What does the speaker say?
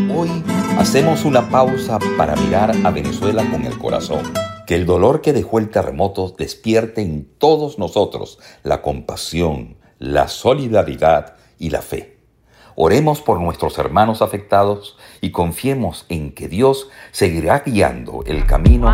Hoy hacemos una pausa para mirar a Venezuela con el corazón. Que el dolor que dejó el terremoto despierte en todos nosotros la compasión, la solidaridad y la fe. Oremos por nuestros hermanos afectados y confiemos en que Dios seguirá guiando el camino